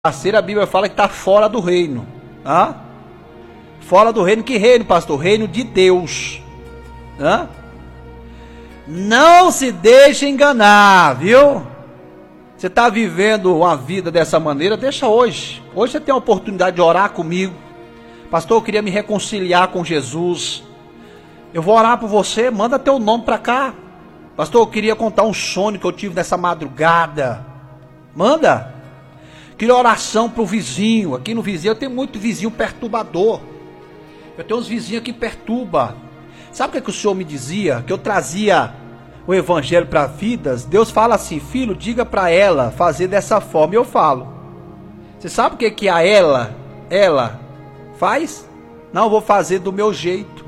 Parceiro, a Bíblia fala que está fora do reino. Hã? Fora do reino, que reino, pastor? Reino de Deus. Hã? Não se deixe enganar, viu? Você está vivendo uma vida dessa maneira, deixa hoje. Hoje você tem a oportunidade de orar comigo. Pastor, eu queria me reconciliar com Jesus. Eu vou orar por você, manda teu nome para cá. Pastor, eu queria contar um sonho que eu tive nessa madrugada. Manda. Queria oração para o vizinho. Aqui no vizinho eu tenho muito vizinho perturbador. Eu tenho uns vizinhos que perturbam. Sabe o que o Senhor me dizia? Que eu trazia o evangelho para vidas. Deus fala assim: filho, diga para ela fazer dessa forma. E eu falo. Você sabe o que a ela faz? Não, eu vou fazer do meu jeito.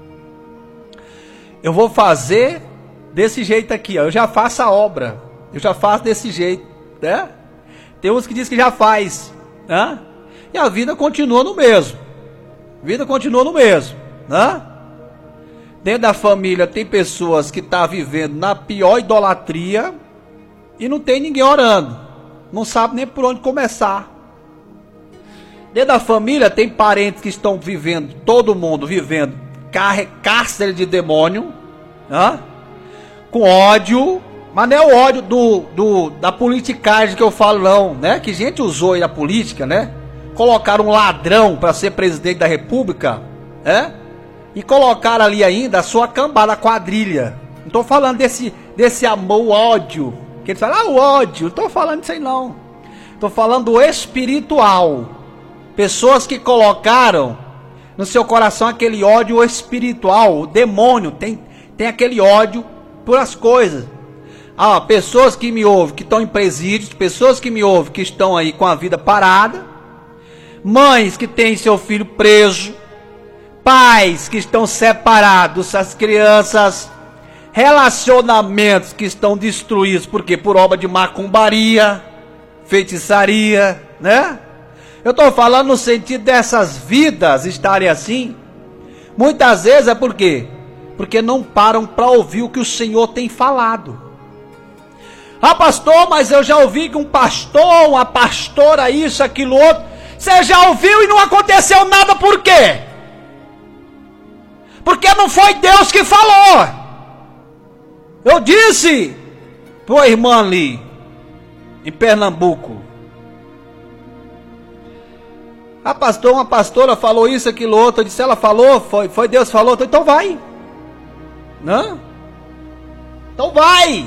Eu vou fazer desse jeito aqui, ó. Eu já faço a obra. Eu já faço desse jeito, né? Tem uns que dizem que já faz, né? E a vida continua no mesmo. A vida continua no mesmo, né? Dentro da família tem pessoas que estão vivendo na pior idolatria e não tem ninguém orando. Não sabe nem por onde começar. Dentro da família tem parentes que estão vivendo, todo mundo vivendo cárcere de demônio, né? Com ódio. Mas não é o ódio da politicagem que eu falo não, né? Que gente usou aí a política, né? Colocaram um ladrão para ser presidente da república, né? E colocaram ali ainda a sua cambada, a quadrilha. Não estou falando desse amor, o ódio. Que eles falam, o ódio. Não estou falando disso aí não. Estou falando do espiritual. Pessoas que colocaram no seu coração aquele ódio espiritual. O demônio tem aquele ódio por as coisas. Pessoas que me ouvem, que estão em presídios, pessoas que me ouvem, que estão aí com a vida parada, mães que têm seu filho preso, pais que estão separados, as crianças, relacionamentos que estão destruídos, porque por obra de macumbaria, feitiçaria, né? Eu estou falando no sentido dessas vidas estarem assim, muitas vezes é por quê? Porque não param para ouvir o que o Senhor tem falado. Pastor, mas eu já ouvi que um pastor, uma pastora, isso, aquilo, outro. Você já ouviu e não aconteceu nada, por quê? Porque não foi Deus que falou. Eu disse para a irmã ali, em Pernambuco. Pastor, uma pastora falou isso, aquilo, outro. Eu disse, ela falou, foi Deus que falou, então vai. Não? Então vai.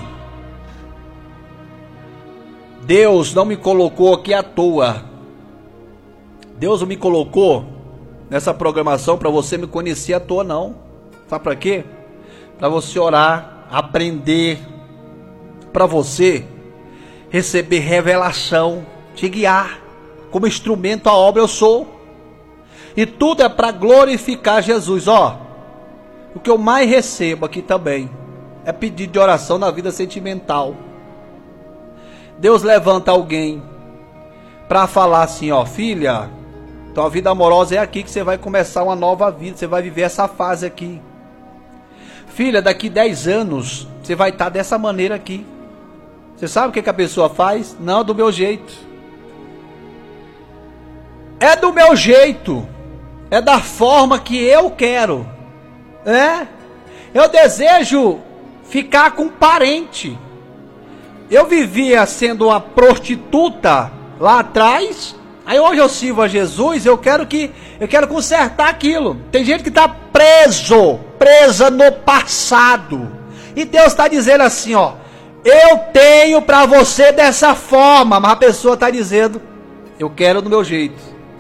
Deus não me colocou aqui à toa. Deus não me colocou nessa programação para você me conhecer à toa, não. Sabe para quê? Para você orar, aprender, para você receber revelação, te guiar. Como instrumento à obra eu sou. E tudo é para glorificar Jesus. O que eu mais recebo aqui também é pedido de oração na vida sentimental. Deus levanta alguém para falar assim, filha, tua vida amorosa é aqui que você vai começar uma nova vida, você vai viver essa fase aqui. Filha, daqui 10 anos, você vai estar dessa maneira aqui. Você sabe o que a pessoa faz? Não, do meu jeito. É do meu jeito. É da forma que eu quero. Eu desejo ficar com um parente. Eu vivia sendo uma prostituta lá atrás. Aí hoje eu sirvo a Jesus. Eu quero consertar aquilo. Tem gente que está presa no passado. E Deus está dizendo assim, eu tenho para você dessa forma. Mas a pessoa está dizendo, eu quero do meu jeito.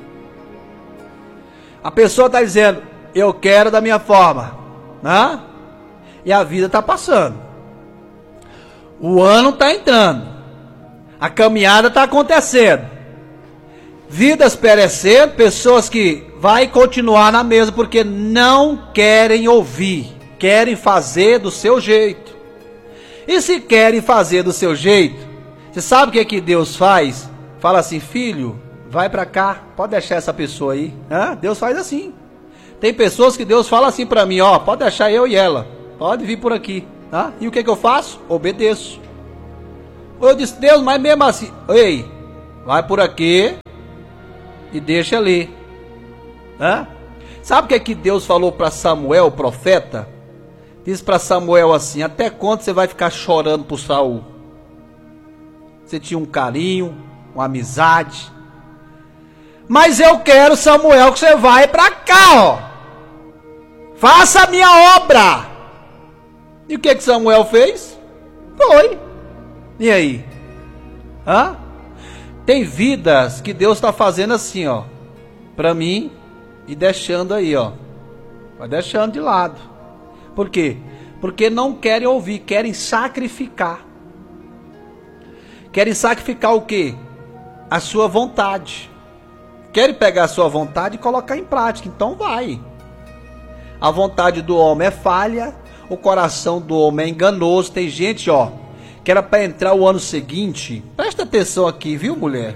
A pessoa está dizendo, eu quero da minha forma. E a vida está passando. O ano está entrando. A caminhada está acontecendo. Vidas perecendo, pessoas que vai continuar na mesma porque não querem ouvir, querem fazer do seu jeito. E se querem fazer do seu jeito, você sabe o que Deus faz? Fala assim, filho, vai para cá, pode deixar essa pessoa aí. Deus faz assim. Tem pessoas que Deus fala assim para mim, pode deixar eu e ela, pode vir por aqui. E o que eu faço? Obedeço. Eu disse, Deus, mas mesmo assim, ei, vai por aqui e deixa ali. Hã? Sabe o que é que Deus falou para Samuel, o profeta? Diz para Samuel assim: até quando você vai ficar chorando por Saul? Você tinha um carinho, uma amizade. Mas eu quero, Samuel, que você vai para cá, ó. Faça a minha obra. E o que Samuel fez? Foi. E aí? Hã? Tem vidas que Deus está fazendo assim, ó, para mim, e deixando aí, ó. Vai deixando de lado. Por quê? Porque não querem ouvir, querem sacrificar. Querem sacrificar o quê? A sua vontade. Querem pegar a sua vontade e colocar em prática. Então vai. A vontade do homem é falha, o coração do homem é enganoso. Tem gente, ó, que era para entrar o ano seguinte. Presta atenção aqui, viu, mulher?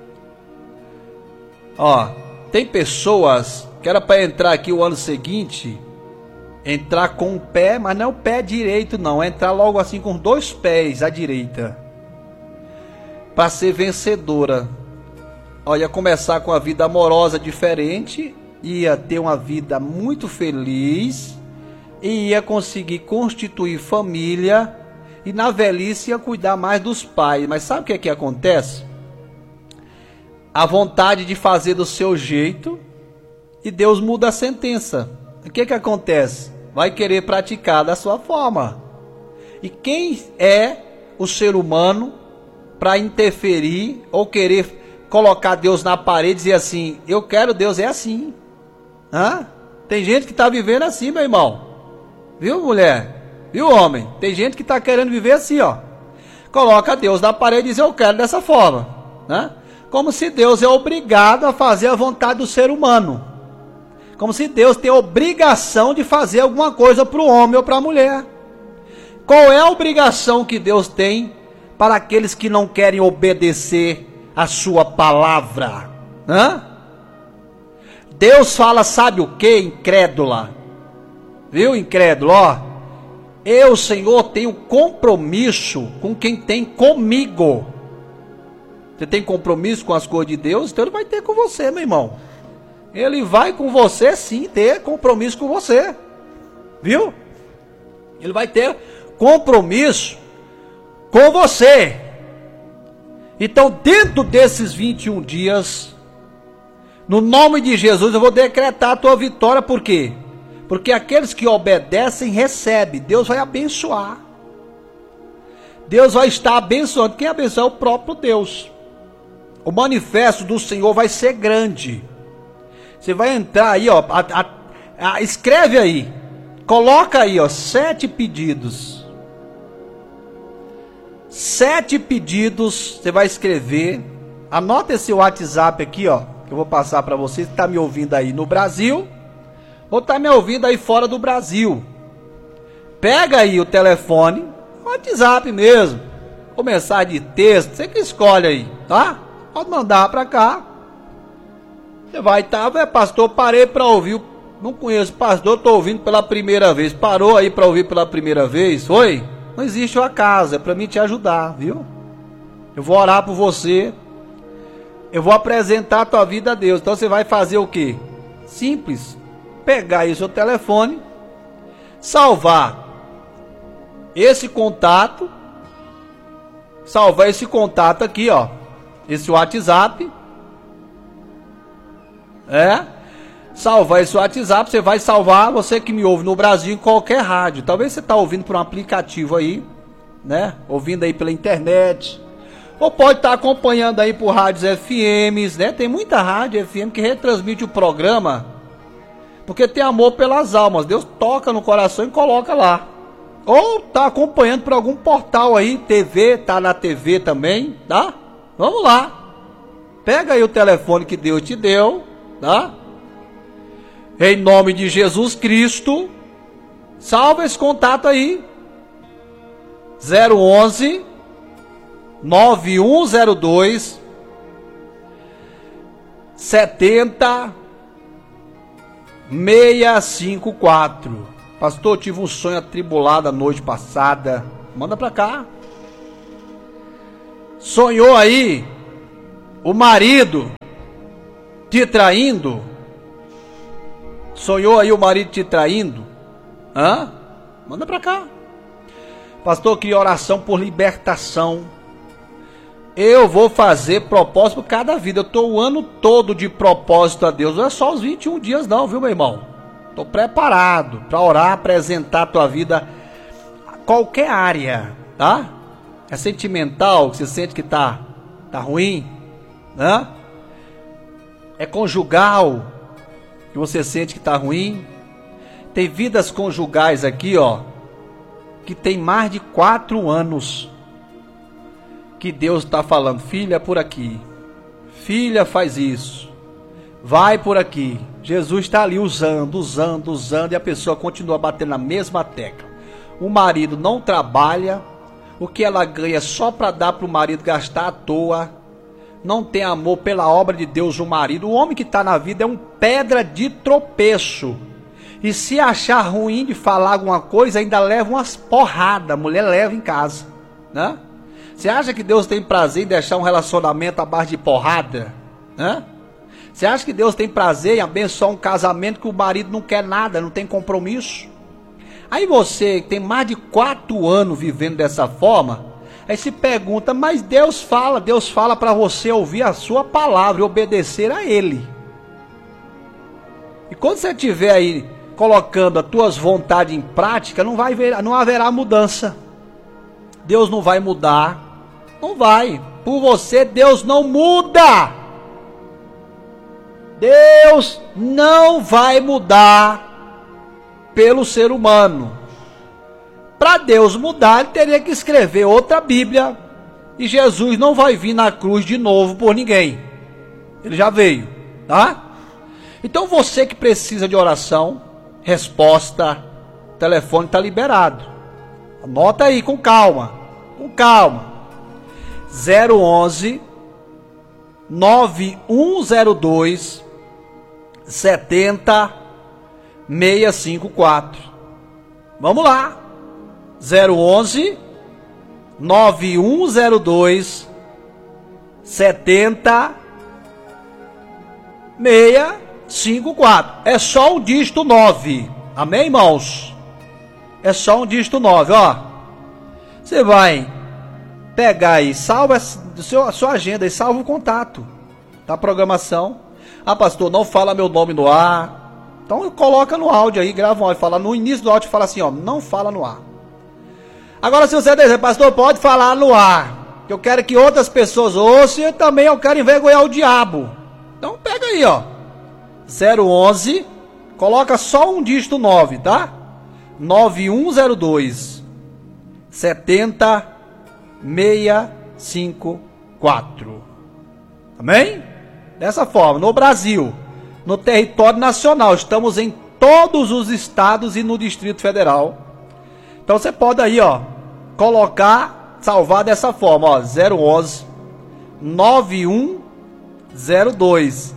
Ó, tem pessoas que era para entrar aqui o ano seguinte, entrar com o pé, mas não é o pé direito não, é entrar logo assim com 2 pés à direita, para ser vencedora. Ó, ia começar com a vida amorosa diferente, ia ter uma vida muito feliz, e ia conseguir constituir família, e na velhice ia cuidar mais dos pais. Mas sabe o que é que acontece? A vontade de fazer do seu jeito, e Deus muda a sentença. O que é que acontece? Vai querer praticar da sua forma. E quem é o ser humano para interferir ou querer colocar Deus na parede e dizer assim: eu quero Deus, é assim. Hã? Tem gente que está vivendo assim, meu irmão. Viu, mulher? Viu, homem? Tem gente que está querendo viver assim, ó. Coloca Deus na parede e diz: eu quero dessa forma. Né? Como se Deus é obrigado a fazer a vontade do ser humano. Como se Deus tem obrigação de fazer alguma coisa para o homem ou para a mulher. Qual é a obrigação que Deus tem para aqueles que não querem obedecer a sua palavra? Hã? Deus fala, sabe o que, incrédula? Viu, incrédulo? Ó, eu, Senhor, tenho compromisso com quem tem comigo. Você tem compromisso com as coisas de Deus? Então Ele vai ter com você, meu irmão. Ele vai com você, sim, ter compromisso com você. Viu? Ele vai ter compromisso com você. Então, dentro desses 21 dias, no nome de Jesus, eu vou decretar a tua vitória. Por quê? Porque aqueles que obedecem, recebem. Deus vai abençoar. Deus vai estar abençoando. Quem abençoa é o próprio Deus. O manifesto do Senhor vai ser grande. Você vai entrar aí, ó. Escreve aí. Coloca aí, ó, 7 pedidos. 7 pedidos, você vai escrever. Anota esse WhatsApp aqui, ó, que eu vou passar para você. Você está me ouvindo aí no Brasil ou está me ouvindo aí fora do Brasil? Pega aí o telefone, WhatsApp mesmo, ou mensagem de texto, você que escolhe aí, tá? Pode mandar para cá. Você vai estar, pastor, parei para ouvir. Não conheço pastor, estou ouvindo pela primeira vez. Parou aí para ouvir pela primeira vez? Foi? Não existe o acaso, é para mim te ajudar, viu? Eu vou orar por você. Eu vou apresentar a tua vida a Deus. Então você vai fazer o quê? Simples. Pegar aí o seu telefone, salvar esse contato, salvar esse contato aqui, ó, esse WhatsApp, salvar esse WhatsApp. Você vai salvar, você que me ouve no Brasil, em qualquer rádio. Talvez você está ouvindo por um aplicativo aí, né? Ouvindo aí pela internet, ou pode estar acompanhando aí por rádios FMs, né? Tem muita rádio FM que retransmite o programa, porque tem amor pelas almas. Deus toca no coração e coloca lá. Ou tá acompanhando por algum portal aí, TV, tá na TV também, tá? Vamos lá. Pega aí o telefone que Deus te deu, tá? Em nome de Jesus Cristo, salva esse contato aí. 011 9102 70 654. Pastor, tive um sonho atribulado a noite passada. Manda pra cá. Sonhou aí o marido te traindo? Sonhou aí o marido te traindo? Hã? Manda pra cá. Pastor, que oração por libertação. Eu vou fazer propósito por cada vida. Eu estou o ano todo de propósito a Deus. Não é só os 21 dias não, viu, meu irmão? Estou preparado para orar, apresentar a tua vida a qualquer área, tá? É sentimental, que você sente que tá ruim, né? É conjugal, que você sente que tá ruim. Tem vidas conjugais aqui, ó, que tem mais de 4 anos que Deus está falando: filha, por aqui, filha, faz isso, vai por aqui. Jesus está ali usando, e a pessoa continua batendo na mesma tecla. O marido não trabalha, o que ela ganha só para dar para o marido gastar à toa. Não tem amor pela obra de Deus o marido. O homem que está na vida é um pedra de tropeço. E se achar ruim de falar alguma coisa, ainda leva umas porradas. A mulher leva em casa, né? Você acha que Deus tem prazer em deixar um relacionamento à base de porrada, né? Você acha que Deus tem prazer em abençoar um casamento que o marido não quer nada, não tem compromisso? Aí você que tem mais de 4 anos vivendo dessa forma, aí se pergunta: mas Deus fala para você ouvir a sua palavra e obedecer a Ele. E quando você estiver aí colocando as tuas vontades em prática, não haverá mudança. Deus não vai mudar, não vai. Por você Deus não muda. Deus não vai mudar pelo ser humano. Para Deus mudar, Ele teria que escrever outra Bíblia. E Jesus não vai vir na cruz de novo por ninguém. Ele já veio, tá? Então você que precisa de oração, resposta, o telefone está liberado. Anota aí com calma, 011 9102 70654. Vamos lá. 011 9102 70654. É só o dígito 9. Amém, irmãos? É só um dígito 9, ó. Você vai pegar aí, salva a sua agenda e salva o contato da programação. Ah, pastor, não fala meu nome no ar. Então coloca no áudio aí, grava um áudio, fala no início do áudio, fala assim, ó, não fala no ar. Agora se você dizer: pastor, pode falar no ar, que eu quero que outras pessoas ouçam, e também eu quero envergonhar o diabo. Então pega aí, ó, 011, coloca só um dígito 9, tá? 9102 70654. Amém? Dessa forma, no Brasil, no território nacional, estamos em todos os estados e no Distrito Federal. Então você pode aí, ó, colocar, salvar dessa forma, ó, 011 9102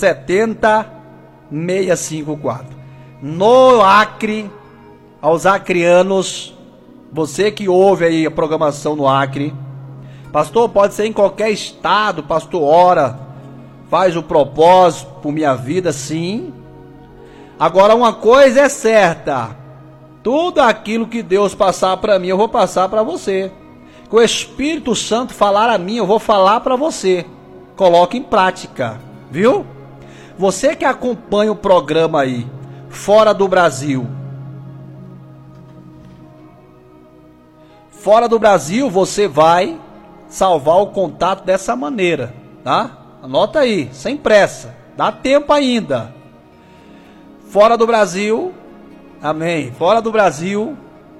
70654. No Acre, aos acrianos, você que ouve aí a programação no Acre, pastor, pode ser em qualquer estado, pastor, ora, faz o propósito por minha vida, sim. Agora uma coisa é certa: tudo aquilo que Deus passar para mim, eu vou passar para você. Que o Espírito Santo falar a mim, eu vou falar para você. Coloque em prática, viu? Você que acompanha o programa aí, fora do Brasil. Fora do Brasil, você vai salvar o contato dessa maneira, tá? Anota aí, sem pressa, dá tempo ainda. Fora do Brasil, amém. Fora do Brasil,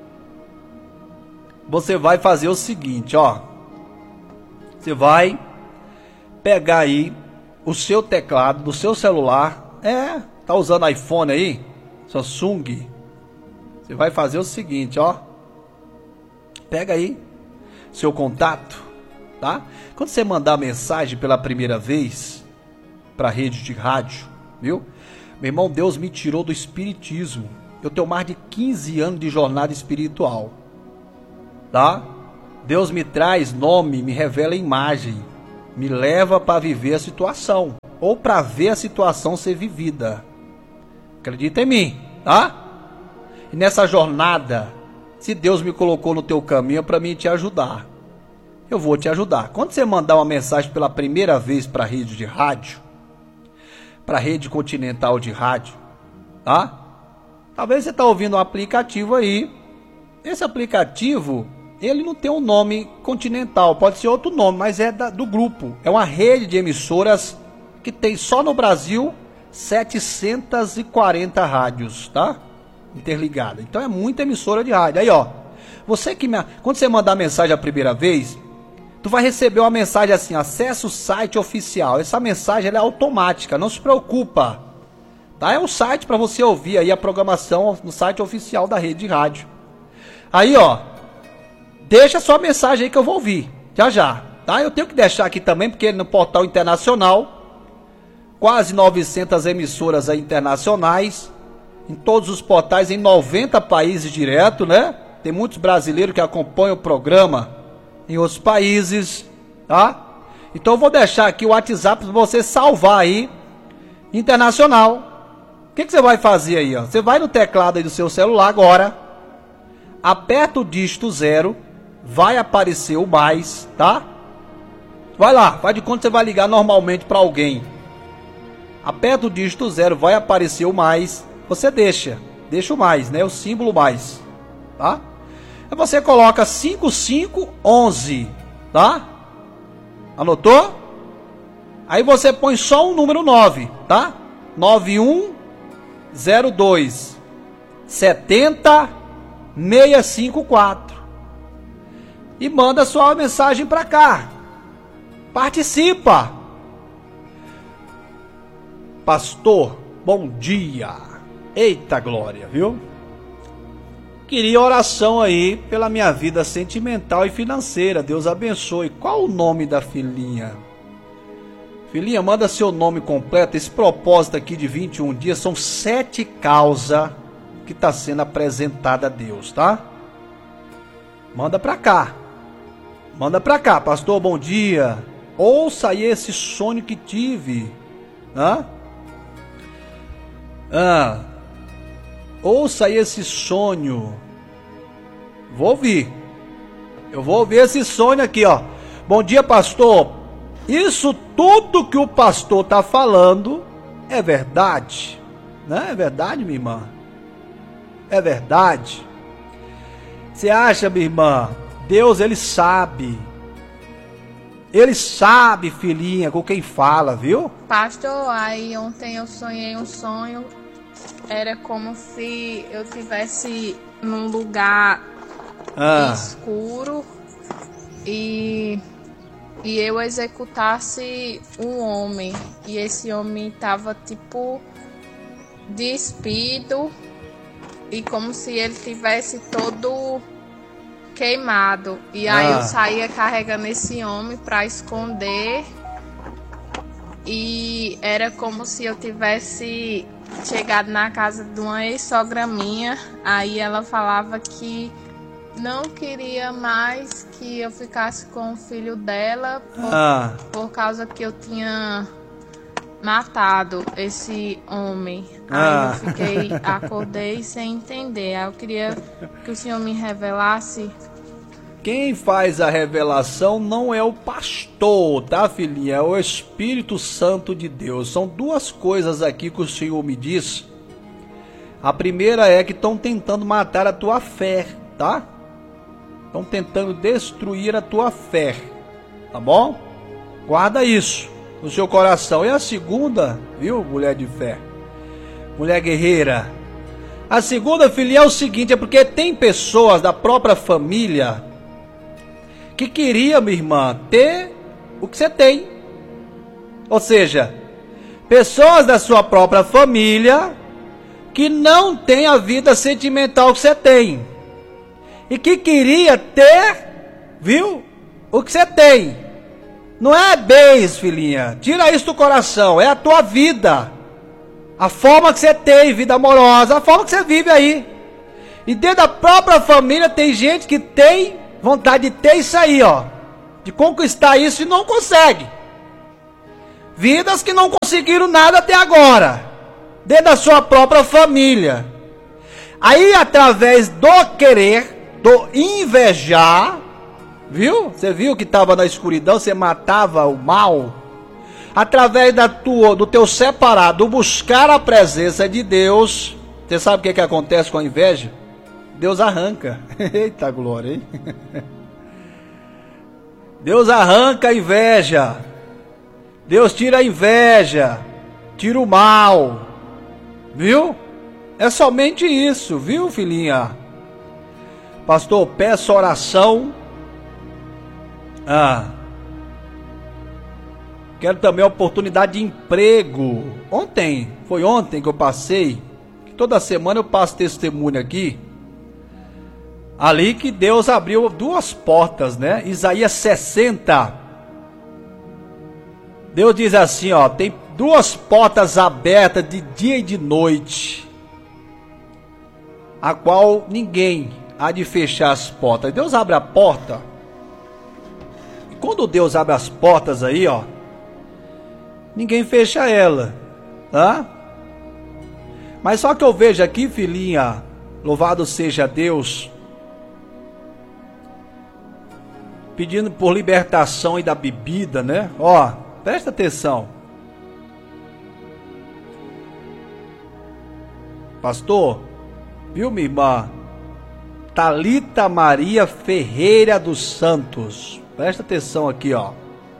você vai fazer o seguinte, ó. Você vai pegar aí o seu teclado do seu celular. Tá usando iPhone aí? Samsung. Você vai fazer o seguinte, ó. Pega aí seu contato, tá? Quando você mandar mensagem pela primeira vez para a rede de rádio, viu? Meu irmão, Deus me tirou do espiritismo. Eu tenho mais de 15 anos de jornada espiritual, tá? Deus me traz nome, me revela imagem, me leva para viver a situação, ou para ver a situação ser vivida. Acredita em mim, tá? E nessa jornada, se Deus me colocou no teu caminho, é para mim te ajudar. Eu vou te ajudar. Quando você mandar uma mensagem pela primeira vez para a rede de rádio, para a rede continental de rádio, tá? Talvez você está ouvindo um aplicativo aí. Esse aplicativo, ele não tem um nome continental, pode ser outro nome, mas é do grupo. É uma rede de emissoras que tem só no Brasil 740 rádios, tá? Interligada. Então é muita emissora de rádio. Aí, ó, quando você mandar mensagem a primeira vez, tu vai receber uma mensagem assim: acesse o site oficial. Essa mensagem ela é automática, não se preocupa, tá? É um site para você ouvir aí a programação no site oficial da rede de rádio. Aí, ó, deixa sua mensagem aí que eu vou ouvir, já, tá? Eu tenho que deixar aqui também, porque no portal internacional, quase 900 emissoras aí internacionais, em todos os portais, em 90 países direto, né? Tem muitos brasileiros que acompanham o programa em outros países, tá? Então eu vou deixar aqui o WhatsApp para você salvar aí, internacional. O que você vai fazer aí, ó? Você vai no teclado aí do seu celular agora, aperta o dígito 0, vai aparecer o mais, tá? Vai lá, faz de conta que você vai ligar normalmente para alguém. Aperta o dígito 0, vai aparecer o mais, você deixa o mais, né? O símbolo mais, tá? Aí você coloca 5511, tá? Anotou? Aí você põe só o número 9, tá? 9102 70 654 e manda sua mensagem para cá. Participa. Pastor, bom dia. Eita glória, viu? Queria oração aí pela minha vida sentimental e financeira. Deus abençoe. Qual o nome da filhinha? Filhinha, manda seu nome completo. Esse propósito aqui de 21 dias são 7 causas que está sendo apresentada a Deus, tá? Manda pra cá. Manda pra cá, pastor, bom dia. Ouça aí esse sonho que tive. Ouça aí esse sonho. Vou ouvir. Eu vou ouvir esse sonho aqui, ó. Bom dia, pastor. Isso tudo que o pastor tá falando é verdade, né? É verdade, minha irmã? É verdade. Você acha, minha irmã? Deus, ele sabe. Ele sabe, filhinha, com quem fala, viu? Pastor, aí ontem eu sonhei um sonho. Era como se eu estivesse num lugar escuro e eu executasse um homem. E esse homem estava tipo despido e como se ele tivesse todo queimado. E aí eu saía carregando esse homem para esconder. E era como se eu tivesse chegado na casa de uma ex-sogra minha. Aí ela falava que não queria mais que eu ficasse com o filho dela por causa que eu tinha matado esse homem. Aí eu acordei sem entender. Aí eu queria que o senhor me revelasse. Quem faz a revelação não é o pastor, tá, filhinha? É o Espírito Santo de Deus. São duas coisas aqui que o Senhor me diz. A primeira é que estão tentando matar a tua fé, tá? Estão tentando destruir a tua fé, tá bom? Guarda isso no seu coração. E a segunda, viu, mulher de fé? Mulher guerreira. A segunda, filhinha, é o seguinte, é porque tem pessoas da própria família que queria, minha irmã, ter o que você tem. Ou seja, pessoas da sua própria família que não tem a vida sentimental que você tem. E que queria ter, viu, o que você tem. Não é bens, filhinha. Tira isso do coração. É a tua vida. A forma que você tem, vida amorosa. A forma que você vive aí. E dentro da própria família tem gente que tem vontade de ter isso aí, ó. De conquistar isso e não consegue. Vidas que não conseguiram nada até agora, dentro da sua própria família. Aí, através do querer, do invejar, viu? Você viu que estava na escuridão, você matava o mal. Através do teu separado, buscar a presença de Deus. Você sabe o que acontece com a inveja? Deus arranca. Eita glória, hein? Deus arranca a inveja. Deus tira a inveja, tira o mal, viu? É somente isso, viu, filhinha? Pastor, peço oração. Quero também a oportunidade de emprego. Foi ontem que eu passei. Toda semana eu passo testemunho aqui. Ali que Deus abriu 2 portas, né? Isaías 60. Deus diz assim, ó, tem 2 portas abertas de dia e de noite, a qual ninguém há de fechar as portas. Deus abre a porta, e quando Deus abre as portas aí, ó, ninguém fecha ela, tá? Mas só que eu vejo aqui, filhinha, louvado seja Deus, pedindo por libertação aí da bebida, né? Ó, presta atenção. Pastor, viu, minha irmã? Thalita Maria Ferreira dos Santos. Presta atenção aqui, ó.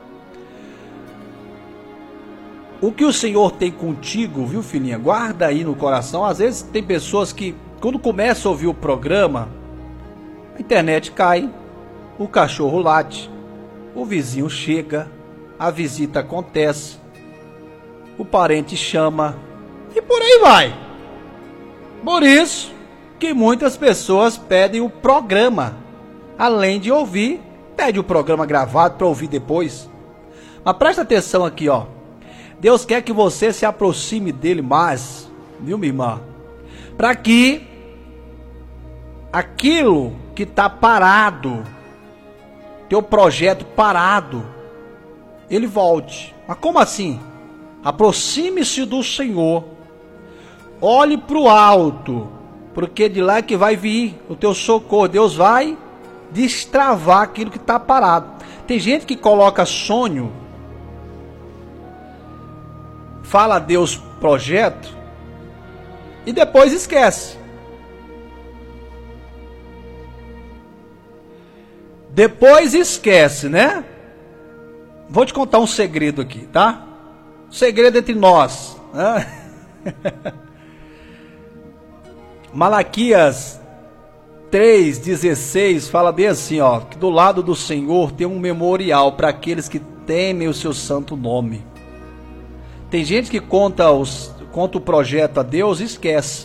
O que o Senhor tem contigo, viu, filhinha? Guarda aí no coração. Às vezes tem pessoas que, quando começa a ouvir o programa, a internet cai, o cachorro late, o vizinho chega, a visita acontece, o parente chama e por aí vai. Por isso que muitas pessoas pedem o programa, além de ouvir, pede o programa gravado para ouvir depois. Mas presta atenção aqui, ó. Deus quer que você se aproxime dele mais, viu, minha irmã? Para que aquilo que está parado, teu projeto parado, ele volte. Mas como assim? Aproxime-se do Senhor, olhe para o alto, porque de lá é que vai vir o teu socorro. Deus vai destravar aquilo que está parado. Tem gente que coloca sonho, fala a Deus projeto e depois esquece. Depois esquece, né? Vou te contar um segredo aqui, tá? Segredo entre nós, né? Malaquias 3,16 fala bem assim, ó, que do lado do Senhor tem um memorial para aqueles que temem o seu santo nome. Tem gente que conta o projeto a Deus e esquece.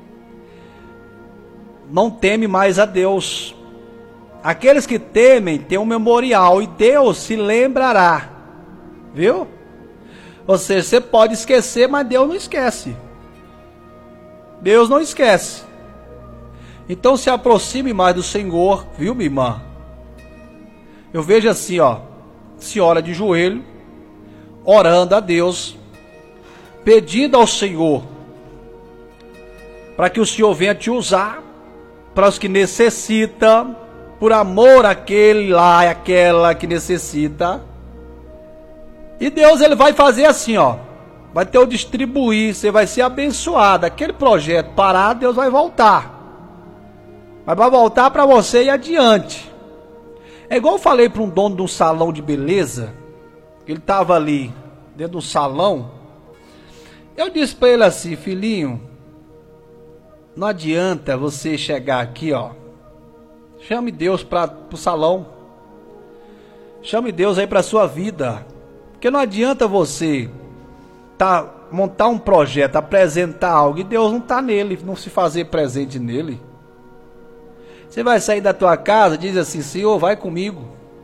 Não teme mais a Deus. Aqueles que temem têm um memorial e Deus se lembrará. Viu? Ou seja, você pode esquecer, mas Deus não esquece. Deus não esquece. Então se aproxime mais do Senhor, viu, minha irmã? Eu vejo assim, ó, senhora de joelho, orando a Deus, pedindo ao Senhor para que o Senhor venha te usar para os que necessitam, por amor àquele lá e àquela que necessita. E Deus, ele vai fazer assim, ó, vai ter o distribuir, você vai ser abençoado. Aquele projeto parado, Deus vai voltar. Mas vai voltar para você e adiante. É igual eu falei para um dono de um salão de beleza, ele estava ali dentro do salão. Eu disse para ele assim, filhinho, não adianta você chegar aqui, ó, chame Deus para o salão, chame Deus aí para a sua vida, porque não adianta você montar um projeto, apresentar algo e Deus não está nele, não se fazer presente nele. Você vai sair da tua casa, diz assim, Senhor, vai comigo.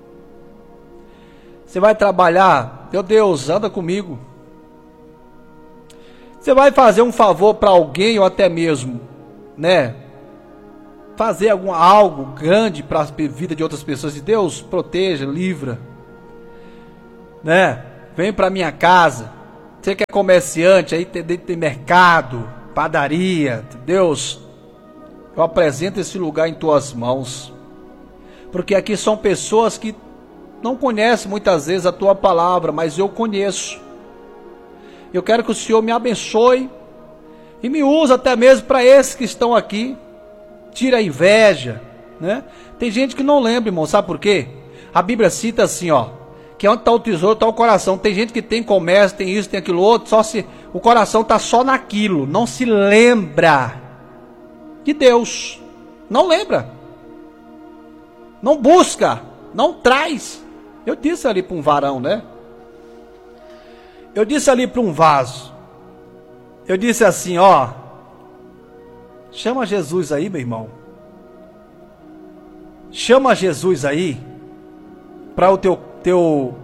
Você vai trabalhar, meu Deus, anda comigo. Você vai fazer um favor para alguém ou até mesmo, né, fazer algo grande para a vida de outras pessoas, e Deus proteja, livra, né? Vem para minha casa. Você que é comerciante, aí tem mercado, padaria. Deus, eu apresento esse lugar em tuas mãos. Porque aqui são pessoas que não conhecem muitas vezes a tua palavra, mas eu conheço. Eu quero que o Senhor me abençoe e me use até mesmo para esses que estão aqui. Tira a inveja, né? Tem gente que não lembra, irmão, sabe por quê? A Bíblia cita assim, ó, que onde está o tesouro está o coração. Tem gente que tem comércio, tem isso, tem aquilo outro, só se o coração está só naquilo, não se lembra de Deus, não lembra, não busca, não traz. Eu disse ali para um varão, né? Eu disse ali para um vaso, eu disse assim, ó, chama Jesus aí, meu irmão. Chama Jesus aí para o teu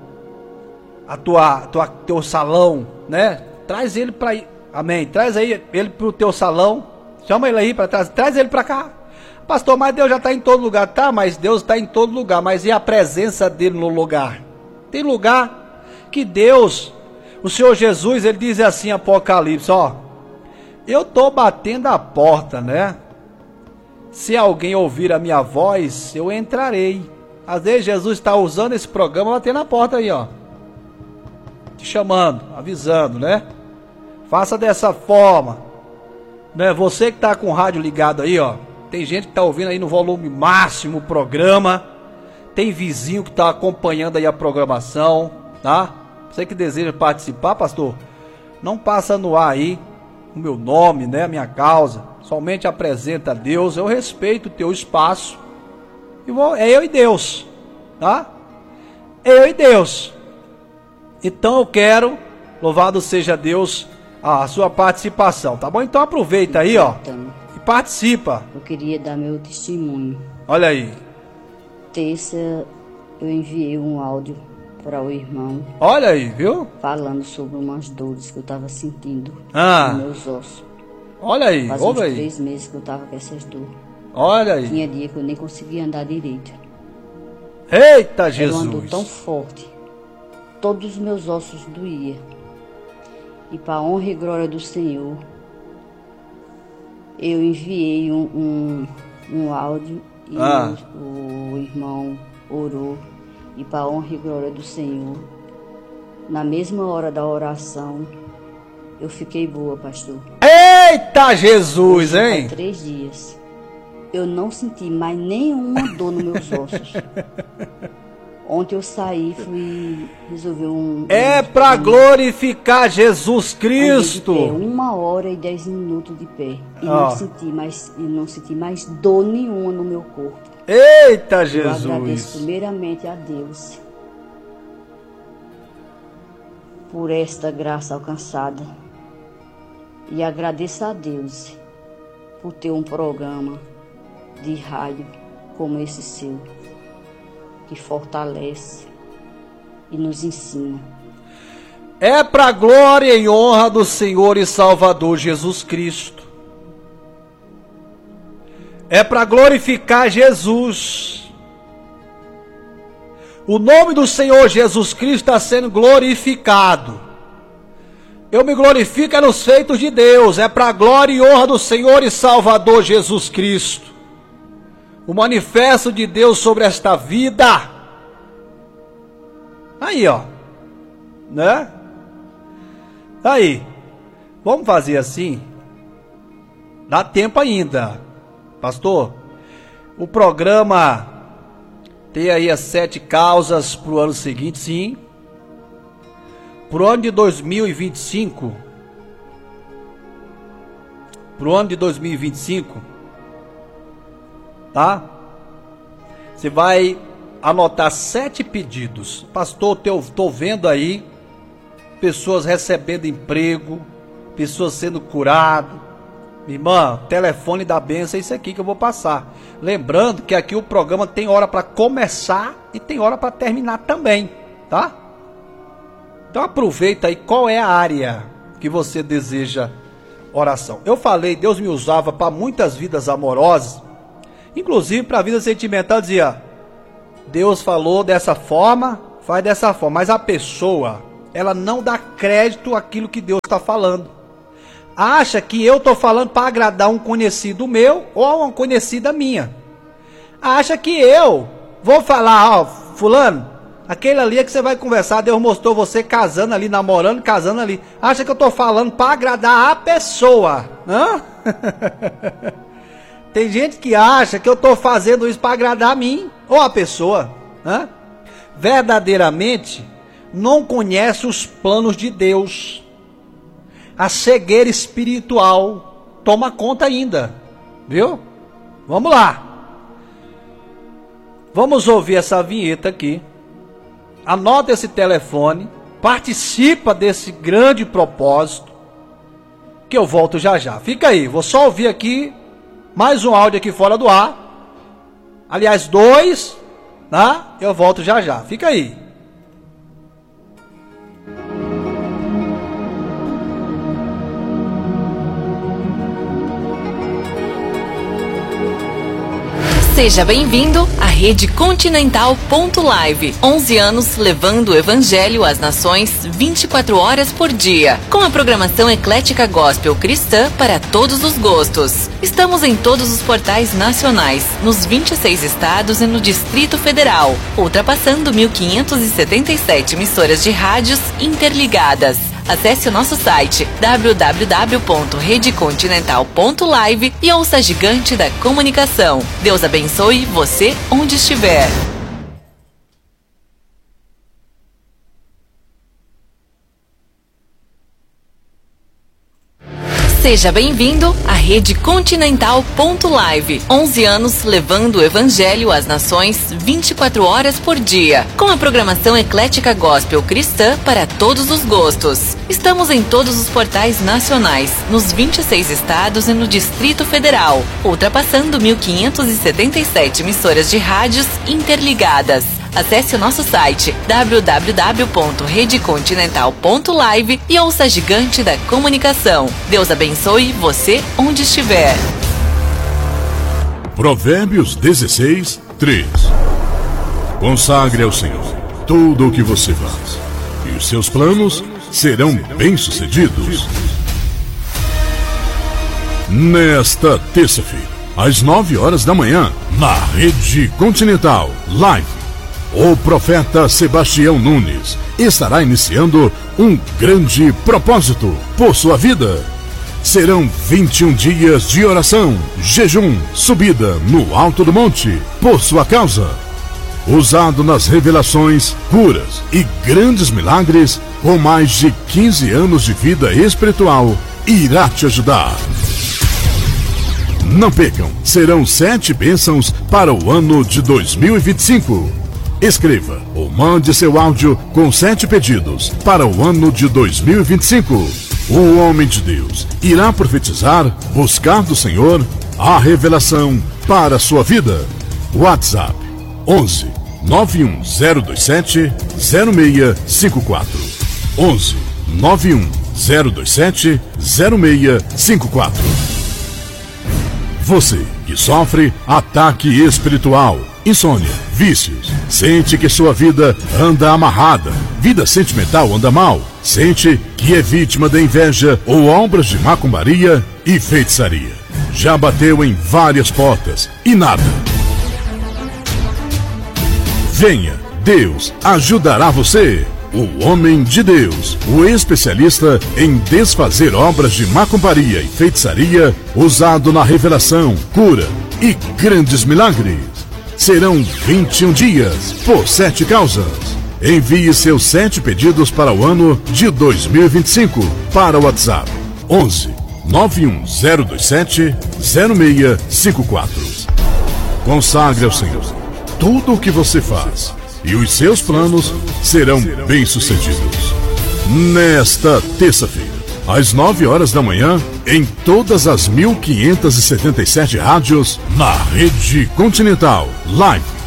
salão, né? Traz ele para aí, amém. Traz aí ele para o teu salão. Chama ele aí para trás, traz ele para cá. Pastor, mas Deus já está em todo lugar. Tá, mas Deus está em todo lugar. Mas e a presença dele no lugar? Tem lugar que Deus, o Senhor Jesus, ele diz assim em Apocalipse, ó, eu estou batendo a porta, né? Se alguém ouvir a minha voz, eu entrarei. Às vezes Jesus está usando esse programa, batendo na porta aí, ó, te chamando, avisando, né? Faça dessa forma, né? Você que está com o rádio ligado aí, ó, tem gente que está ouvindo aí no volume máximo o programa, tem vizinho que está acompanhando aí a programação, tá? Você que deseja participar, pastor, não passa no ar aí o meu nome, né, a minha causa, somente apresenta a Deus. Eu respeito o teu espaço, é eu e Deus, tá? Eu e Deus. Então eu quero, louvado seja Deus, a sua participação, tá bom? Então aproveita aí, ó, e participa. Eu queria dar meu testemunho. Olha aí. Terça eu enviei um áudio para o irmão. Olha aí, viu? Falando sobre umas dores que eu estava sentindo nos meus ossos. Olha aí, faz uns 3 meses que eu estava com essas dores. Olha aí. Tinha dia que eu nem conseguia andar direito. Eita, Jesus. Era uma dor tão forte. Todos os meus ossos doíam. E para a honra e glória do Senhor, eu enviei um áudio e o irmão orou. E para a honra e glória do Senhor, na mesma hora da oração, eu fiquei boa, pastor. Eita, Jesus, hein? 3 dias. Eu não senti mais nenhuma dor nos meus ossos. Ontem eu saí, fui resolver para glorificar Jesus Cristo. 1 hora e 10 minutos de pé. E não senti mais dor nenhuma no meu corpo. Eita, Jesus! Eu agradeço primeiramente a Deus por esta graça alcançada. E agradeço a Deus por ter um programa de rádio como esse seu, que fortalece e nos ensina. É para a glória e honra do Senhor e Salvador Jesus Cristo. É para glorificar Jesus. O nome do Senhor Jesus Cristo está sendo glorificado. Eu me glorifico nos feitos de Deus. É para a glória e honra do Senhor e Salvador Jesus Cristo. O manifesto de Deus sobre esta vida. Aí, ó. Né? Aí. Vamos fazer assim. Dá tempo ainda. Pastor, o programa tem aí as 7 causas para o ano seguinte, sim. Para o ano de 2025. Para o ano de 2025. Tá? Você vai anotar 7 pedidos. Pastor, estou vendo aí pessoas recebendo emprego, pessoas sendo curadas. Irmã, telefone da bênção é isso aqui que eu vou passar. Lembrando que aqui o programa tem hora para começar e tem hora para terminar também, tá? Então aproveita aí qual é a área que você deseja oração. Eu falei, Deus me usava para muitas vidas amorosas, inclusive para a vida sentimental. Dizia, Deus falou dessa forma, faz dessa forma. Mas a pessoa, ela não dá crédito àquilo que Deus está falando. Acha que eu estou falando para agradar um conhecido meu ou uma conhecida minha. Acha que eu vou falar, ó, fulano, aquele ali é que você vai conversar, Deus mostrou você casando ali, namorando, casando ali. Acha que eu estou falando para agradar a pessoa. Hã? Tem gente que acha que eu estou fazendo isso para agradar a mim ou a pessoa. Hã? Verdadeiramente não conhece os planos de Deus. A cegueira espiritual toma conta ainda, viu? Vamos lá. Vamos ouvir essa vinheta aqui. Anota esse telefone, participa desse grande propósito, que eu volto já já. Fica aí, vou só ouvir aqui mais um áudio aqui fora do ar. Aliás, 2, tá? Eu volto já já. Fica aí. Seja bem-vindo à Rede Continental.live. 11 anos levando o Evangelho às nações 24 horas por dia. Com a programação eclética gospel cristã para todos os gostos. Estamos em todos os portais nacionais, nos 26 estados e no Distrito Federal, ultrapassando 1.577 emissoras de rádios interligadas. Acesse o nosso site www.redecontinental.live e ouça a gigante da comunicação. Deus abençoe você onde estiver. Seja bem-vindo à Rede Continental.live. 11 anos levando o Evangelho às nações 24 horas por dia. Com a programação eclética gospel cristã para todos os gostos. Estamos em todos os portais nacionais, nos 26 estados e no Distrito Federal, ultrapassando 1.577 emissoras de rádios interligadas. Acesse o nosso site www.redecontinental.live e ouça a gigante da comunicação. Deus abençoe você onde estiver. Provérbios 16, 3. Consagre ao Senhor tudo o que você faz, e os seus planos serão bem-sucedidos. Nesta terça-feira, às 9 horas da manhã, na Rede Continental Live, o profeta Sebastião Nunes estará iniciando um grande propósito por sua vida. Serão 21 dias de oração, jejum, subida no alto do monte por sua causa. Usado nas revelações, curas e grandes milagres, com mais de 15 anos de vida espiritual, irá te ajudar. Não percam, serão 7 bênçãos para o ano de 2025. Escreva ou mande seu áudio com 7 pedidos para o ano de 2025. O homem de Deus irá profetizar, buscar do Senhor a revelação para a sua vida. WhatsApp 11 91027 0654. 11 91027 0654. Você que sofre ataque espiritual, insônia, vícios, sente que sua vida anda amarrada, vida sentimental anda mal, sente que é vítima da inveja ou obras de macumbaria e feitiçaria. Já bateu em várias portas e nada. Venha, Deus ajudará você. O homem de Deus, o especialista em desfazer obras de macumbaria e feitiçaria, usado na revelação, cura e grandes milagres. Serão 21 dias por 7 causas. Envie seus 7 pedidos para o ano de 2025 para o WhatsApp 11 91027 0654. Consagre ao Senhor tudo o que você faz, e os seus planos serão bem-sucedidos. Nesta terça-feira, às 9 horas da manhã, em todas as 1.577 rádios, na Rede Continental Live.